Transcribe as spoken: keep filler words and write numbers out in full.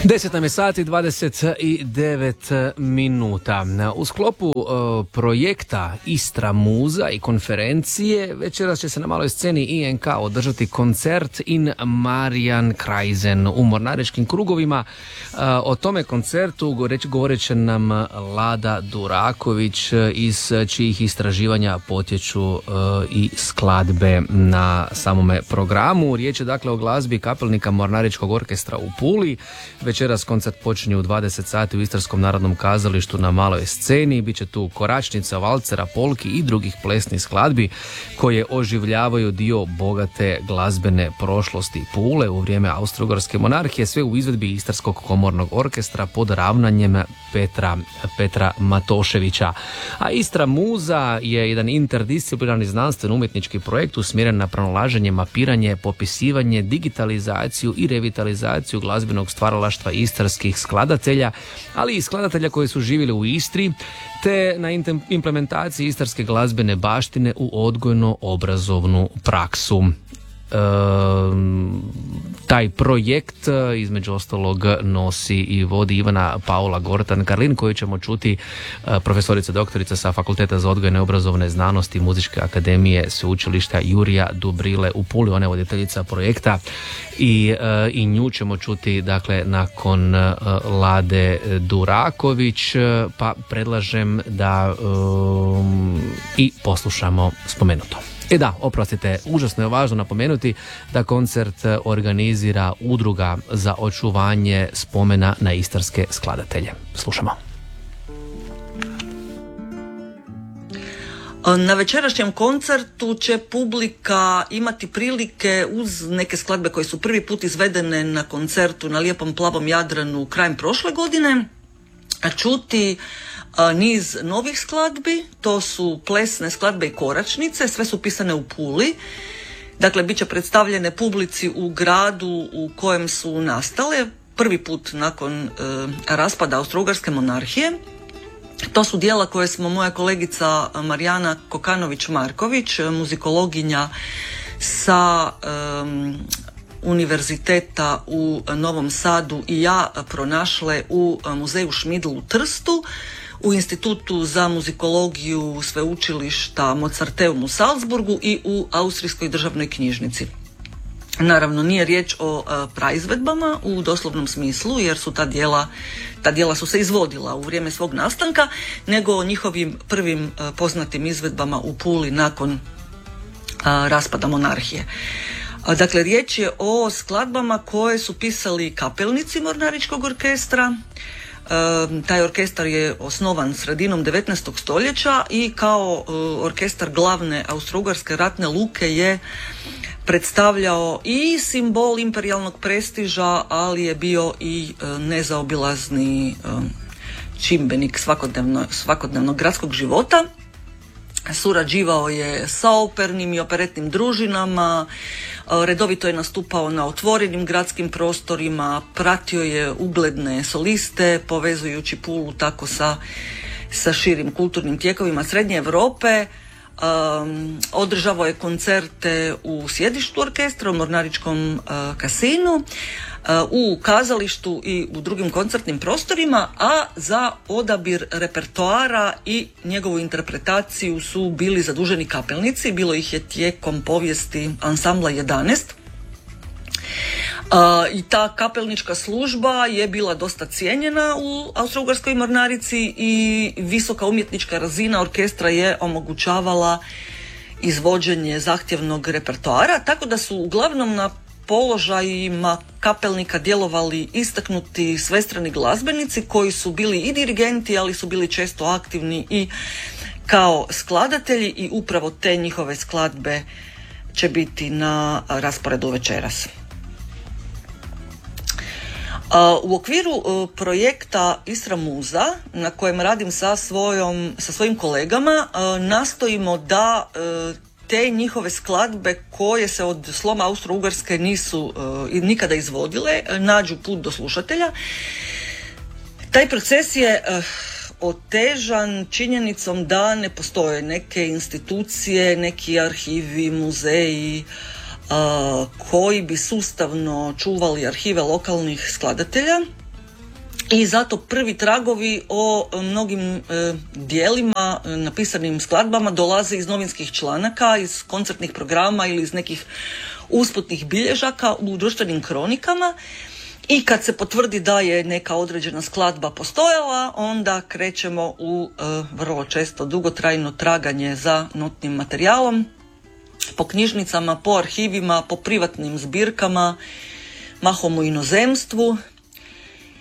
deset nam je sati, dvadeset devet minuta. U sklopu uh, projekta Istra Muza i konferencije večeras će se na maloj sceni I N K održati koncert in Marijankreisen u mornaričkim krugovima. Uh, o tome koncertu govorit će nam Lada Duraković, iz čijih istraživanja potječu uh, i skladbe na samome programu. Riječ je dakle o glazbi kapelnika Mornaričkog orkestra u Puli. Večeras koncert počinje u dvadeset sati u Istarskom narodnom kazalištu na maloj sceni. Biće tu koračnica, valcera, polki i drugih plesnih skladbi koje oživljavaju dio bogate glazbene prošlosti Pule u vrijeme Austro-Ugarske monarhije, sve u izvedbi Istarskog komornog orkestra pod ravnanjem Petra, Petra Matoševića. A Istra Muza je jedan interdisciplinarni znanstveno umjetnički projekt usmjeren na pronalaženje, mapiranje, popisivanje, digitalizaciju i revitalizaciju glazbenog stvaralaštva istarskih skladatelja, ali i skladatelja koji su živjeli u Istri, te na implementaciji istarske glazbene baštine u odgojno-obrazovnu praksu. E, taj projekt između ostalog nosi i vodi Ivana Paula Gortan-Karlin, koju ćemo čuti, profesorica doktorica sa Fakulteta za odgojne obrazovne znanosti Muzičke akademije Sveučilišta Jurija Dubrile u Puli. Ona je voditeljica projekta i, i nju ćemo čuti dakle nakon Lade Duraković, pa predlažem da um, i poslušamo spomenuto. E da, oprostite, užasno je važno napomenuti da koncert organizira Udruga za očuvanje spomena na istarske skladatelje. Slušamo. Na večerašnjem koncertu će publika imati prilike uz neke skladbe koje su prvi put izvedene na koncertu na Lijepom plavom Jadranu krajem prošle godine, čuti niz novih skladbi. To su plesne skladbe i koračnice, sve su pisane u Puli. Dakle, bit će predstavljene publici u gradu u kojem su nastale prvi put nakon e, raspada Austro-Ugarske monarhije. To su djela koje smo moja kolegica Marijana Kokanović-Marković, muzikologinja sa e, Univerziteta u Novom Sadu i ja pronašle u muzeju Šmidl u Trstu, u Institutu za muzikologiju Sveučilišta Mozarteum u Salzburgu i u Austrijskoj državnoj knjižnici. Naravno, nije riječ o a, praizvedbama u doslovnom smislu, jer su ta djela, ta djela su se izvodila u vrijeme svog nastanka, nego o njihovim prvim a, poznatim izvedbama u Puli nakon a, raspada monarhije. A, dakle, riječ je o skladbama koje su pisali kapelnici Mornaričkog orkestra. E, taj orkestar je osnovan sredinom devetnaestog stoljeća i kao e, orkestar glavne Austro-Ugarske ratne luke je predstavljao i simbol imperijalnog prestiža, ali je bio i e, nezaobilazni e, čimbenik svakodnevno, svakodnevnog gradskog života. Surađivao je sa opernim i operetnim družinama, redovito je nastupao na otvorenim gradskim prostorima, pratio je ugledne soliste, povezujući Pulu tako sa, sa širim kulturnim tijekovima Srednje Europe. Um, održavao je koncerte u sjedištu orkestra, u Mornaričkom uh, kasinu, uh, u kazalištu i u drugim koncertnim prostorima, a za odabir repertoara i njegovu interpretaciju su bili zaduženi kapelnici. Bilo ih je tijekom povijesti ansambla jedanaest. Uh, I ta kapelnička služba je bila dosta cijenjena u Austro-Ugarskoj mornarici i visoka umjetnička razina orkestra je omogućavala izvođenje zahtjevnog repertoara, tako da su uglavnom na položajima kapelnika djelovali istaknuti svestrani glazbenici koji su bili i dirigenti, ali su bili često aktivni i kao skladatelji, i upravo te njihove skladbe će biti na rasporedu večeras. U okviru projekta Istra Muza, na kojem radim sa, svojom, sa svojim kolegama, nastojimo da te njihove skladbe koje se od sloma Austro-Ugarske nisu nikada izvodile, nađu put do slušatelja. Taj proces je otežan činjenicom da ne postoje neke institucije, neki arhivi, muzeji koji bi sustavno čuvali arhive lokalnih skladatelja. I zato prvi tragovi o mnogim e, dijelima, e, napisanim skladbama dolaze iz novinskih članaka, iz koncertnih programa ili iz nekih usputnih bilježaka u društvenim kronikama. I kad se potvrdi da je neka određena skladba postojala, onda krećemo u e, vrlo često dugotrajno traganje za notnim materijalom, po knjižnicama, po arhivima, po privatnim zbirkama, mahom u inozemstvu,